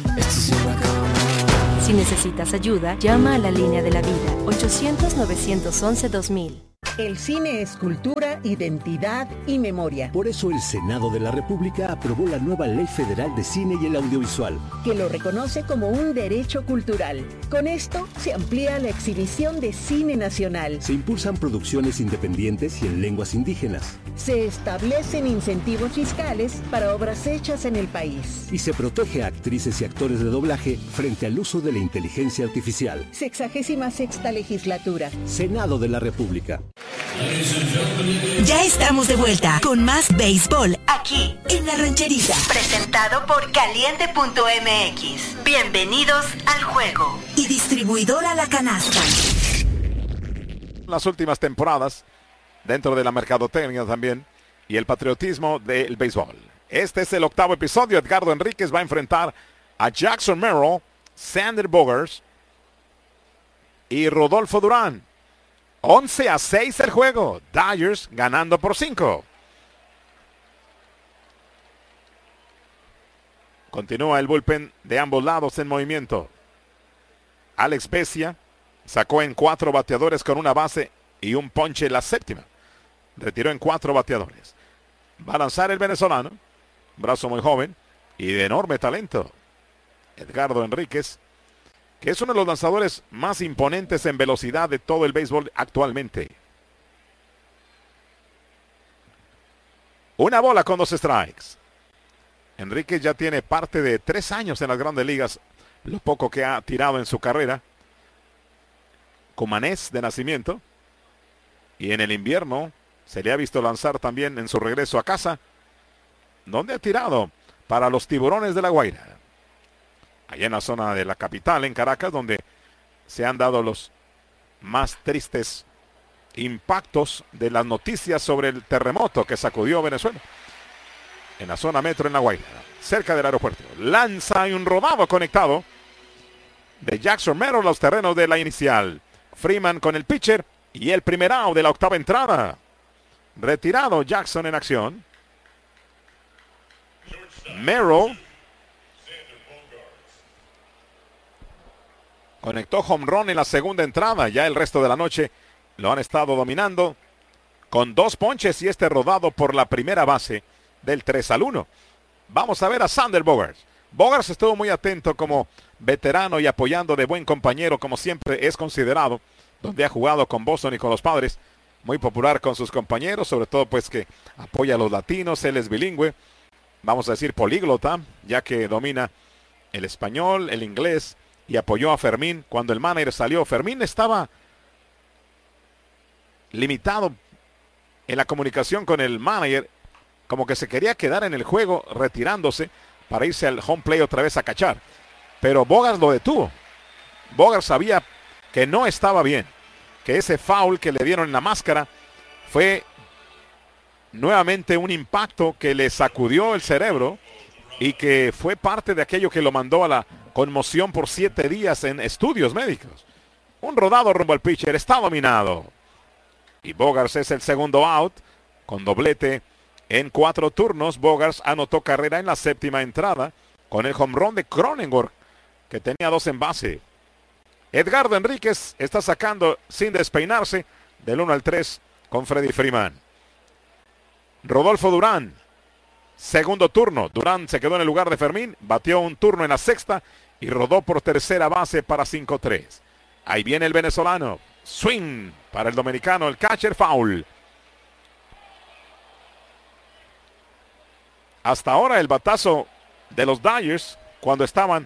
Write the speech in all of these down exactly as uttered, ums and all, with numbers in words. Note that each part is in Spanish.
Si necesitas ayuda, llama a la línea de la vida, ochocientos, novecientos once, dos mil. El cine es cultura, identidad y memoria. Por eso el Senado de la República aprobó la nueva Ley Federal de Cine y el Audiovisual, que lo reconoce como un derecho cultural. Con esto se amplía la exhibición de cine nacional. Se impulsan producciones independientes y en lenguas indígenas. Se establecen incentivos fiscales para obras hechas en el país. Y se protege a actrices y actores de doblaje frente al uso de la inteligencia artificial. Sexagésima sexta legislatura. Senado de la República. Ya estamos de vuelta con más béisbol aquí en La Rancherita. Presentado por Caliente punto M X. Bienvenidos al juego. Y distribuidora La Canasta. Las últimas temporadas, dentro de la mercadotecnia también, y el patriotismo del béisbol. Este es el octavo episodio. Edgardo Enríquez va a enfrentar a Jackson Merrill, Xander Bogaerts y Rodolfo Durán. once a seis el juego. Dodgers ganando por cinco. Continúa el bullpen de ambos lados en movimiento. Alex Vesia sacó en cuatro bateadores con una base y un ponche en la séptima. Retiró en cuatro bateadores. Va a lanzar el venezolano. Brazo muy joven y de enorme talento. Edgardo Enríquez, que es uno de los lanzadores más imponentes en velocidad de todo el béisbol actualmente. Una bola con dos strikes. Enríquez ya tiene parte de tres años en las grandes ligas, lo poco que ha tirado en su carrera. Cumanés de nacimiento. Y en el invierno se le ha visto lanzar también en su regreso a casa, donde ha tirado para los Tiburones de La Guaira. Allá en la zona de la capital, en Caracas, donde se han dado los más tristes impactos de las noticias sobre el terremoto que sacudió Venezuela. En la zona metro en La Guaira, cerca del aeropuerto. Lanza y un rodado conectado de Jackson Merrill a los terrenos de la inicial. Freeman con el pitcher y el primer out de la octava entrada. Retirado Jackson en acción. Merrill conectó home run en la segunda entrada. Ya el resto de la noche lo han estado dominando con dos ponches y este rodado por la primera base del tres al uno. Vamos a ver a Xander Bogaerts. Bogaerts estuvo muy atento como veterano y apoyando de buen compañero, como siempre es considerado, donde ha jugado con Boston y con los Padres. Muy popular con sus compañeros, sobre todo pues que apoya a los latinos. Él es bilingüe, vamos a decir políglota, ya que domina el español, el inglés, y apoyó a Fermín cuando el manager salió. Fermín estaba limitado en la comunicación con el manager, como que se quería quedar en el juego retirándose para irse al home play otra vez a cachar. Pero Bogaerts lo detuvo. Bogaerts sabía que no estaba bien, que ese foul que le dieron en la máscara fue nuevamente un impacto que le sacudió el cerebro y que fue parte de aquello que lo mandó a la conmoción por siete días en estudios médicos. Un rodado rumbo al pitcher, está dominado. Y Bogaerts es el segundo out, con doblete en cuatro turnos. Bogaerts anotó carrera en la séptima entrada, con el home run de Cronenworth, que tenía dos en base. Edgardo Enríquez está sacando sin despeinarse del uno al tres con Freddie Freeman. Rodolfo Durán, segundo turno. Durán se quedó en el lugar de Fermín, batió un turno en la sexta y rodó por tercera base para cinco tres. Ahí viene el venezolano. Swing para el dominicano, el catcher, foul. Hasta ahora el batazo de los Dodgers, cuando estaban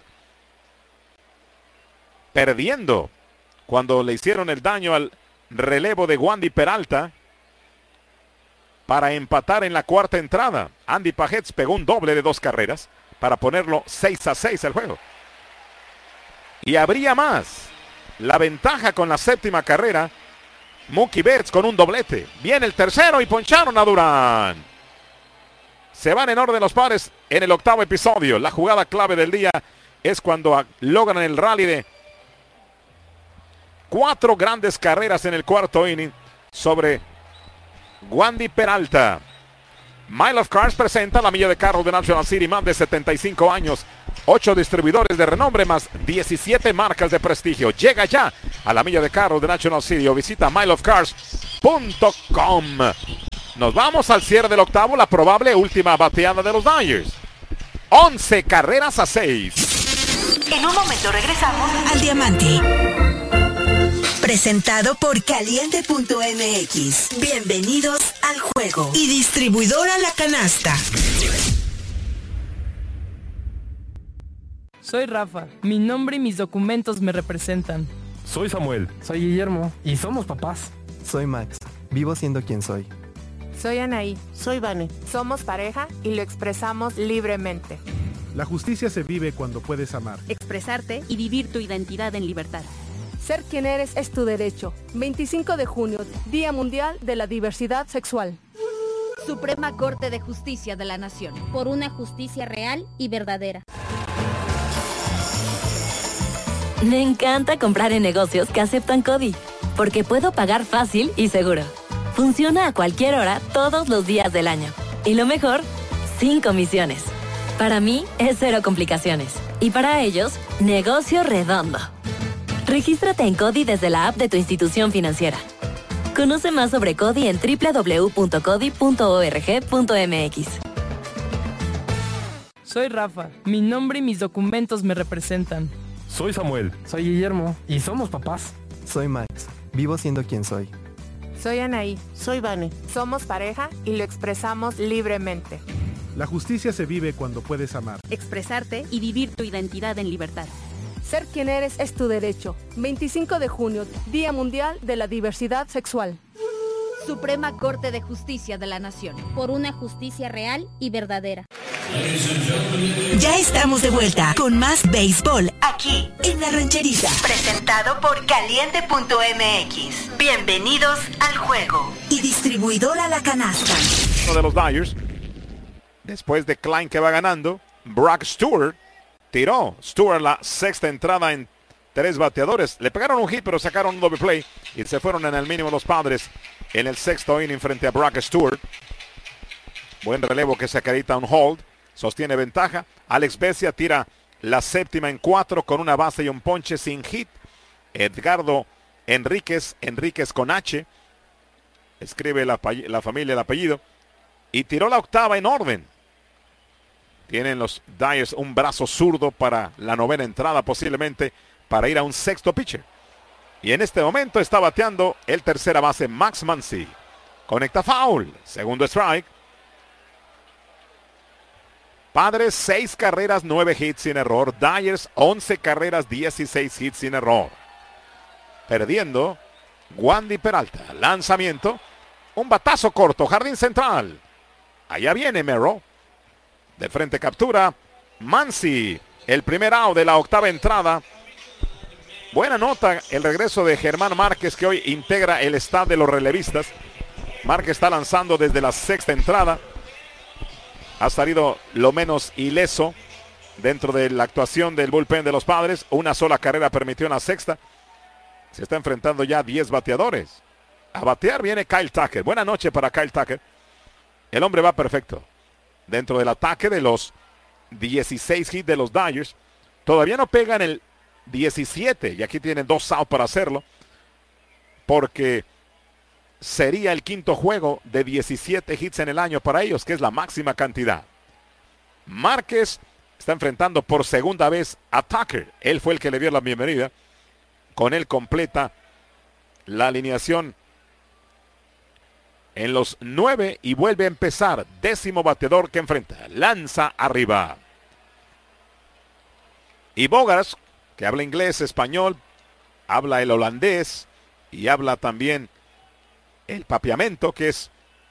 perdiendo, cuando le hicieron el daño al relevo de Wandy Peralta para empatar en la cuarta entrada. Andy Pagetz pegó un doble de dos carreras para ponerlo seis a seis el juego. Y habría más. La ventaja con la séptima carrera. Mookie Betts con un doblete. Viene el tercero y poncharon a Durán. Se van en orden los pares en el octavo episodio. La jugada clave del día es cuando logran el rally de cuatro grandes carreras en el cuarto inning sobre Wandy Peralta. Mile of Cars presenta la milla de carro de National City. Más de setenta y cinco años ocho distribuidores de renombre más diecisiete marcas de prestigio. Llega ya a la milla de carros de National City o visita mile of cars punto com. Nos vamos al cierre del octavo, la probable última bateada de los Dodgers. once carreras a seis. En un momento regresamos al Diamante. Presentado por Caliente punto M X. Bienvenidos al juego. Y distribuidora La Canasta. Soy Rafa. Mi nombre y mis documentos me representan. Soy Samuel. Soy Guillermo. Y somos papás. Soy Max. Vivo siendo quien soy. Soy Anaí. Soy Vane. Somos pareja y lo expresamos libremente. La justicia se vive cuando puedes amar. Expresarte y vivir tu identidad en libertad. Ser quien eres es tu derecho. veinticinco de junio, Día Mundial de la Diversidad Sexual. Suprema Corte de Justicia de la Nación. Por una justicia real y verdadera. Me encanta comprar en negocios que aceptan CODI, porque puedo pagar fácil y seguro. Funciona a cualquier hora, todos los días del año. Y lo mejor, sin comisiones. Para mí, es cero complicaciones. Y para ellos, negocio redondo. Regístrate en CODI desde la app de tu institución financiera. Conoce más sobre CODI en doble u doble u doble u punto codi punto org punto m x. Soy Rafa. Mi nombre y mis documentos me representan. Soy Samuel. Soy Guillermo. Y somos papás. Soy Max. Vivo siendo quien soy. Soy Anaí. Soy Vane. Somos pareja y lo expresamos libremente. La justicia se vive cuando puedes amar. Expresarte y vivir tu identidad en libertad. Ser quien eres es tu derecho. veinticinco de junio, Día Mundial de la Diversidad Sexual. Suprema Corte de Justicia de la Nación. Por una justicia real y verdadera. Ya estamos de vuelta con más béisbol aquí en La Rancherita. Presentado por Caliente punto M X. Bienvenidos al juego. Y distribuidora La Canasta. Uno de los Dodgers, después de Klein que va ganando, Brock Stewart tiró. Stewart la sexta entrada en tres bateadores. Le pegaron un hit, pero sacaron un doble play y se fueron en el mínimo los Padres en el sexto inning frente a Brock Stewart. Buen relevo que se acredita un hold. Sostiene ventaja. Alex Vesia tira la séptima en cuatro con una base y un ponche sin hit. Edgardo Enríquez, Enríquez con H. Escribe la, la familia el apellido. Y tiró la octava en orden. Tienen los Dodgers un brazo zurdo para la novena entrada, posiblemente para ir a un sexto pitcher. Y en este momento está bateando el tercera base Max Muncy. Conecta foul. Segundo strike. Padres, seis carreras, nueve hits sin error. Dodgers, once carreras, dieciséis hits sin error. Perdiendo, Wandy Peralta. Lanzamiento. Un batazo corto, jardín central. Allá viene Merrill. De frente captura Muncy. El primer out de la octava entrada. Buena nota el regreso de Germán Márquez, que hoy integra el staff de los relevistas. Márquez está lanzando desde la sexta entrada. Ha salido lo menos ileso dentro de la actuación del bullpen de los Padres. Una sola carrera permitió en la sexta. Se está enfrentando ya diez bateadores. A batear viene Kyle Tucker. Buena noche para Kyle Tucker. El hombre va perfecto. Dentro del ataque de los dieciséis hits de los Dodgers. Todavía no pegan el diecisiete. Y aquí tienen dos outs para hacerlo. Porque sería el quinto juego de diecisiete hits en el año para ellos, que es la máxima cantidad. Márquez está enfrentando por segunda vez a Tucker. Él fue el que le dio la bienvenida. Con él completa la alineación en los nueve y vuelve a empezar. Décimo bateador que enfrenta. Lanza arriba. Y Bogaerts, que habla inglés, español, habla el holandés y habla también el papiamento, que es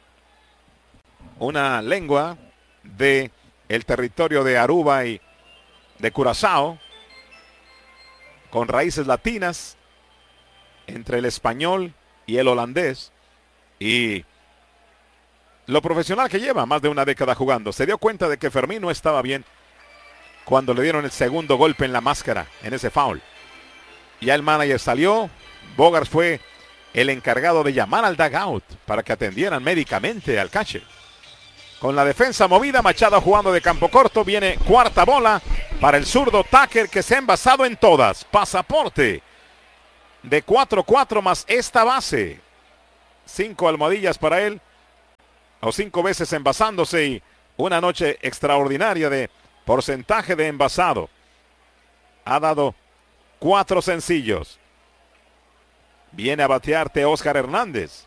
una lengua de el territorio de Aruba y de Curazao, con raíces latinas entre el español y el holandés, y lo profesional que lleva más de una década jugando. Se dio cuenta de que Fermín no estaba bien cuando le dieron el segundo golpe en la máscara en ese foul. Ya el manager salió. Bogaerts fue el encargado de llamar al dugout para que atendieran médicamente al catcher. con la defensa movida. Machado jugando de campo corto. Viene cuarta bola para el zurdo Tucker, que se ha envasado en todas. Pasaporte de cuatro cuatro más esta base. Cinco almohadillas para él, o cinco veces envasándose, y una noche extraordinaria de porcentaje de envasado. Ha dado cuatro sencillos. Viene a batear Teóscar Hernández.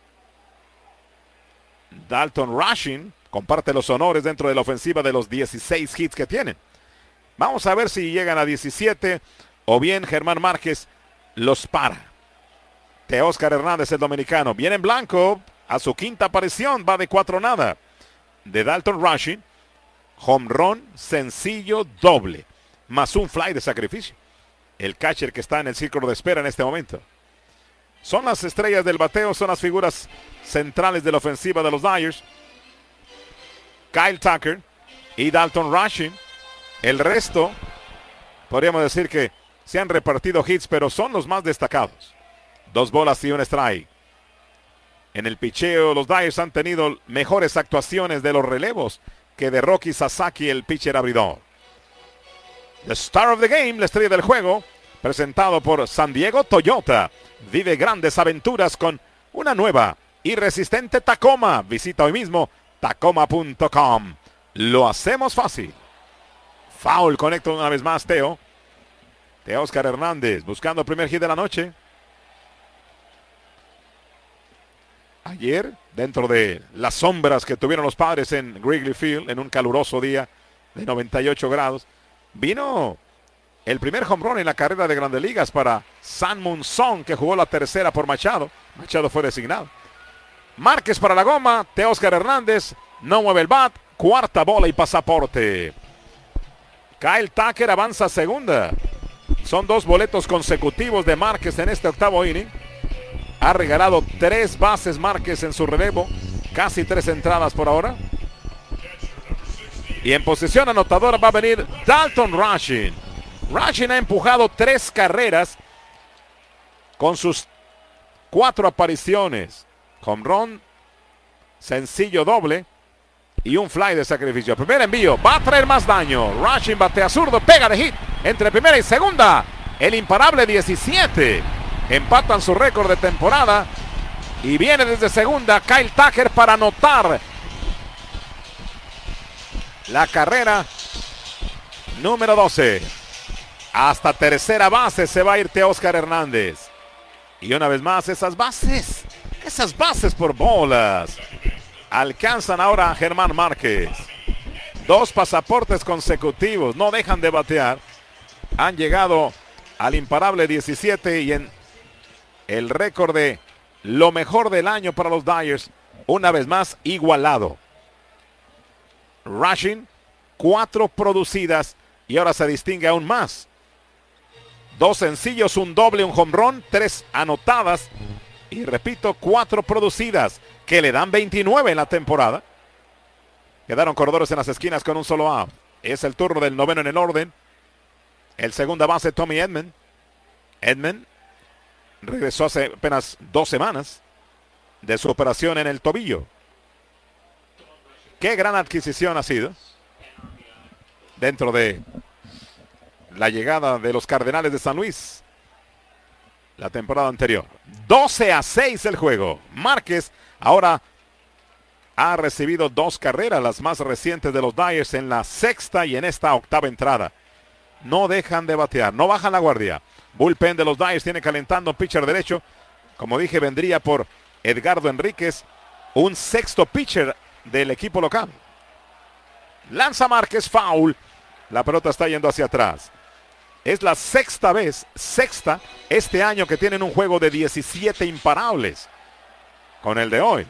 Dalton Rushing comparte los honores dentro de la ofensiva de los dieciséis hits que tienen. Vamos a ver si llegan a diecisiete o bien Germán Márquez los para. Teóscar Hernández, el dominicano, viene en blanco a su quinta aparición, va de cuatro nada. De Dalton Rushing, home run, sencillo, doble, más un fly de sacrificio. El catcher que está en el círculo de espera en este momento. Son las estrellas del bateo, son las figuras centrales de la ofensiva de los Dyers. Kyle Tucker y Dalton Rushing. El resto, podríamos decir que se han repartido hits, pero son los más destacados. Dos bolas y un strike. En el picheo, los Dyers han tenido mejores actuaciones de los relevos que de Roki Sasaki, el pitcher abridor. The Star of the Game, la estrella del juego, presentado por San Diego Toyota. Vive grandes aventuras con una nueva y resistente Tacoma. Visita hoy mismo tacoma punto com. Lo hacemos fácil. Foul, conecta una vez más Teo. Teóscar Hernández buscando el primer hit de la noche. Ayer, dentro de las sombras que tuvieron los Padres en Wrigley Field, en un caluroso día de noventa y ocho grados, vino el primer home run en la carrera de Grandes Ligas para San Moon Song, que jugó la tercera por Machado. Machado fue designado. Márquez para la goma, Teóscar Hernández no mueve el bat, cuarta bola y pasaporte. Kyle Tucker avanza a segunda. Son dos boletos consecutivos de Márquez en este octavo inning. Ha regalado tres bases Márquez en su relevo, casi tres entradas por ahora. Y en posición anotadora va a venir Dalton Rushing. Rushing ha empujado tres carreras con sus cuatro apariciones. Home run, sencillo doble y un fly de sacrificio. Primer envío, va a traer más daño. Rushing batea zurdo, pega de hit entre primera y segunda. El imparable diecisiete. Empatan su récord de temporada. Y viene desde segunda Kyle Tucker para anotar la carrera número doce. Hasta tercera base se va a ir Teóscar Hernández. Y una vez más esas bases, esas bases por bolas, alcanzan ahora a Germán Márquez. Dos pasaportes consecutivos, no dejan de batear. Han llegado al imparable diecisiete y en el récord de lo mejor del año para los Dyers, una vez más igualado. Rushing, cuatro producidas y ahora se distingue aún más. Dos sencillos, un doble, un home run, tres anotadas y repito, cuatro producidas que le dan veintinueve en la temporada. Quedaron corredores en las esquinas con un solo out. Es el turno del noveno en el orden. El segunda base, Tommy Edman. Edman regresó hace apenas dos semanas de su operación en el tobillo. Qué gran adquisición ha sido dentro de la llegada de los Cardenales de San Luis la temporada anterior. doce a seis el juego. Márquez ahora ha recibido dos carreras, las más recientes de los Dyers, en la sexta y en esta octava entrada. No dejan de batear, no bajan la guardia. Bullpen de los Dyers tiene calentando un pitcher derecho. Como dije, vendría por Edgardo Enríquez, un sexto pitcher del equipo local. Lanza Márquez, foul. La pelota está yendo hacia atrás. Es la sexta vez, sexta, este año que tienen un juego de diecisiete imparables. Con el de hoy.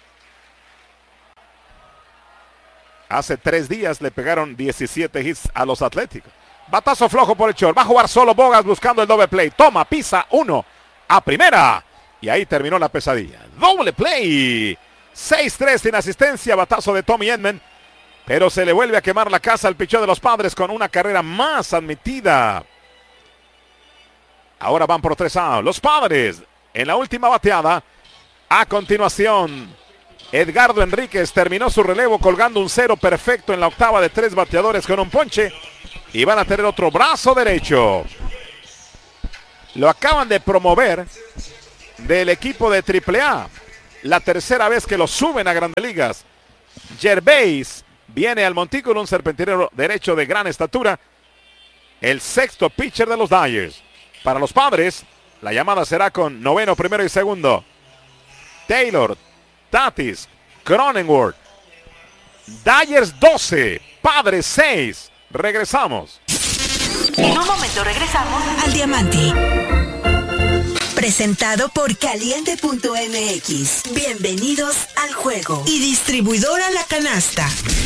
Hace tres días le pegaron diecisiete hits a los Atléticos. Batazo flojo por el short. Va a jugar solo Bogas buscando el doble play. Toma, pisa, uno a primera. Y ahí terminó la pesadilla. Doble play. seis tres sin asistencia. Batazo de Tommy Edman. Pero se le vuelve a quemar la casa al picheo de los Padres con una carrera más admitida. Ahora van por tres outs. Los Padres en la última bateada. A continuación, Edgardo Enríquez terminó su relevo colgando un cero perfecto en la octava de tres bateadores con un ponche. Y van a tener otro brazo derecho. Lo acaban de promover del equipo de triple A. La tercera vez que lo suben a Grandes Ligas. Gervais viene al montículo, un serpentinero derecho de gran estatura. El sexto pitcher de los Dodgers. Para los Padres, la llamada será con noveno, primero y segundo. Taylor, Tatis, Cronenworth. Dodgers doce, Padres seis. Regresamos. En un momento regresamos al Diamante. Presentado por Caliente punto M X. Bienvenidos al juego. Y distribuidora La Canasta.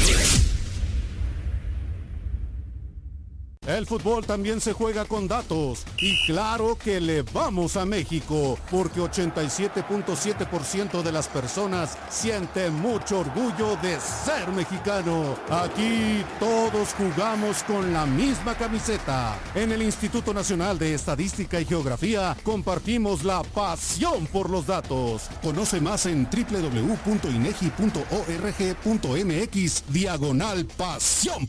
El fútbol también se juega con datos y claro que le vamos a México porque ochenta y siete punto siete por ciento de las personas sienten mucho orgullo de ser mexicano. Aquí todos jugamos con la misma camiseta. En el Instituto Nacional de Estadística y Geografía compartimos la pasión por los datos. Conoce más en doble u doble u doble u punto inegi punto org punto m x diagonal pasión